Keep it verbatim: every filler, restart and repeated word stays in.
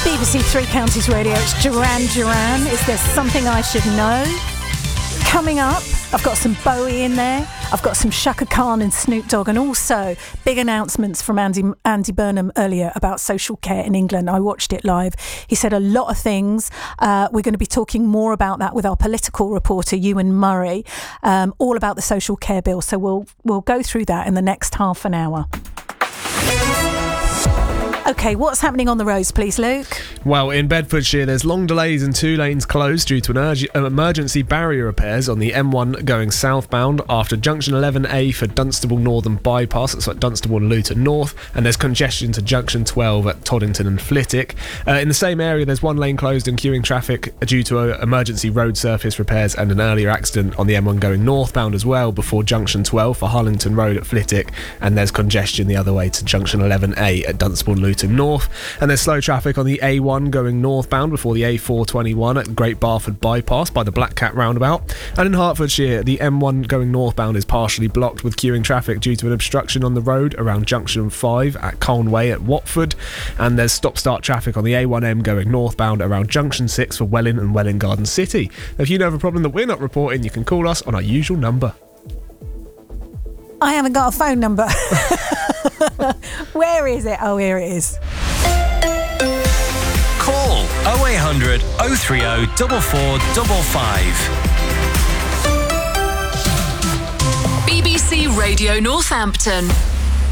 B B C Three Counties Radio. It's Duran Duran. Is there something I should know? Coming up, I've got some Bowie in there. I've got some Shaka Khan and Snoop Dogg, and also big announcements from Andy Andy Burnham earlier about social care in England. I watched it live. He said a lot of things. Uh, we're going to be talking more about that with our political reporter, Ewan Murray, um, all about the social care bill. So we'll we'll go through that in the next half an hour. OK, what's happening on the roads, please, Luke? Well, in Bedfordshire, there's long delays and two lanes closed due to an urg- emergency barrier repairs on the M one going southbound after junction eleven A for Dunstable Northern Bypass. That's like Dunstable and Luton North. And there's congestion to junction twelve at Toddington and Flitwick. Uh, in the same area, there's one lane closed and queuing traffic due to uh, emergency road surface repairs and an earlier accident on the M one going northbound as well before junction twelve for Harlington Road at Flitwick. And there's congestion the other way to junction eleven A at Dunstable and Luton North, and there's slow traffic on the A one going northbound before the A four twenty-one at Great Barford Bypass by the Black Cat roundabout. And in Hertfordshire, the M one going northbound is partially blocked with queuing traffic due to an obstruction on the road around junction five at Colnway at Watford. And there's stop-start traffic on the A one M going northbound around junction six for Welling and Welling Garden City. If you know of a problem that we're not reporting, you can call us on our usual number. I haven't got a phone number. Where is it? Oh, here it is. Call oh eight hundred, oh three oh, four four five five. B B C Radio Northampton.